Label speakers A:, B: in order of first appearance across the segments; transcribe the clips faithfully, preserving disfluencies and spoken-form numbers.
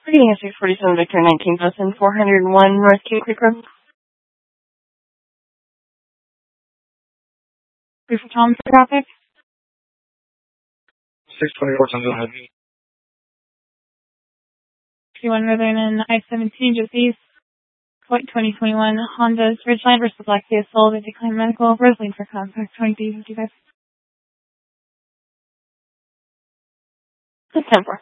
A: Reading is six forty-seven Victor nineteen thousand four hundred one North King Creek Road. Brief for Tom for traffic.
B: six twenty-four Sunville Highway.
A: fifty-one Northern and I seventeen just east. Point twenty twenty-one Honda's Ridgeline versus Lexia sold at Decline Medical. Rosaline for contact twenty-three fifty-five. ten four.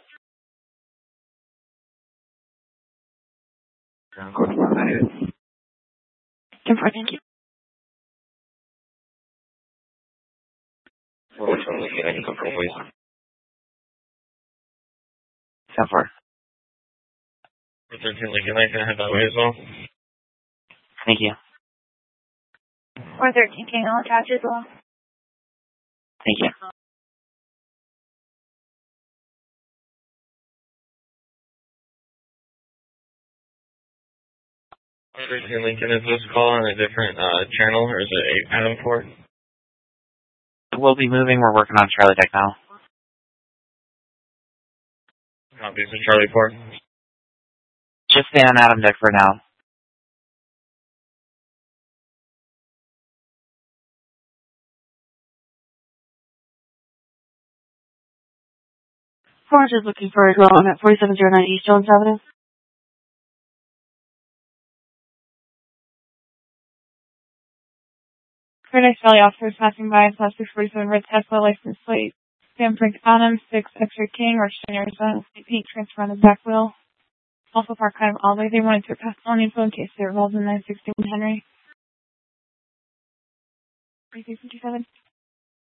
A: ten four, thank you.
B: Which one was it? I can confirm, please.
C: ten four.
B: thirteen Lincoln, I can head that way as well.
C: Thank you.
A: four thirteen King, I'll attach as well.
C: Thank you.
B: four thirteen Lincoln, is this call on a different uh, channel, or is it eight Adam four?
C: We'll be moving. We're working on Charlie Deck now.
B: Copies of Charlie four.
C: Just stay on Adam Deck for now.
A: Forge is looking for a girl on at forty-seven oh nine East Jones Avenue. Paradise Valley officers passing by class six forty-seven red Tesla license plate. Stanford Adam six X-ray King or Arizona State Paint transfer on his back wheel. Also parked kind of all the way. They wanted to pass on info in case they were involved in nine sixty-one Henry. thirty-three fifty-seven.